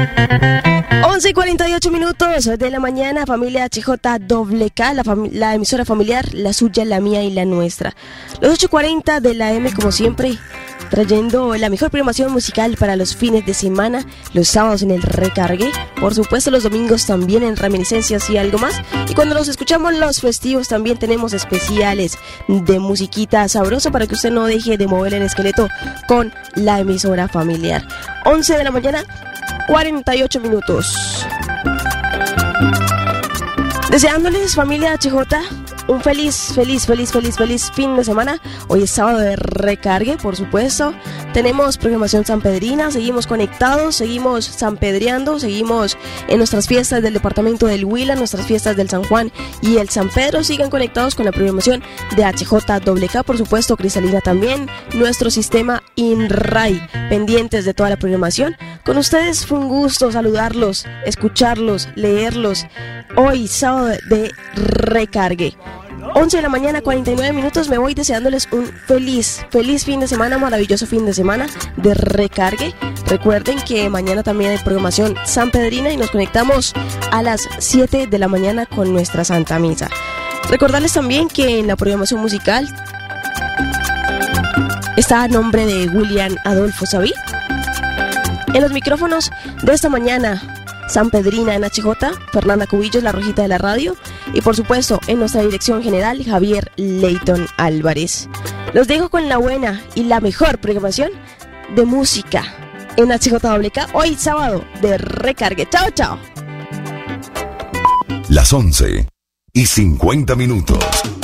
11:48 de la mañana, familia HJWK, la emisora familiar, la suya, la mía y la nuestra. Los 8:40 de la M, como siempre, trayendo la mejor programación musical para los fines de semana, los sábados en el recargue, por supuesto los domingos también en reminiscencias y algo más. Y cuando los escuchamos los festivos también tenemos especiales de musiquita sabrosa para que usted no deje de mover el esqueleto con la emisora familiar. 11 de la mañana, 48 minutos. Deseándoles, familia HJ, un feliz fin de semana. Hoy es sábado de recargue, por supuesto. Tenemos programación sanpedrina, seguimos conectados, seguimos sanpedreando, seguimos en nuestras fiestas del departamento del Huila, nuestras fiestas del San Juan y el San Pedro. Sigan conectados con la programación de HJWK, por supuesto, Cristalina también, nuestro sistema INRAI, pendientes de toda la programación. Con ustedes fue un gusto saludarlos, escucharlos, leerlos. Hoy sábado de recargue. 11 de la mañana, 49 minutos. Me voy deseándoles un feliz fin de semana, maravilloso fin de semana de recargue. Recuerden que mañana también hay programación sanpedrina y nos conectamos a las 7 de la mañana con nuestra Santa Misa. Recordarles también que en la programación musical está a nombre de William Adolfo Saví. En los micrófonos de esta mañana, sanpedrina en HJ, Fernanda Cubillos, la rojita de la radio, y por supuesto en nuestra dirección general, Javier Leighton Álvarez. Los dejo con la buena y la mejor programación de música en HJWK, hoy sábado de recargue. Chao, chao. Las 11:50.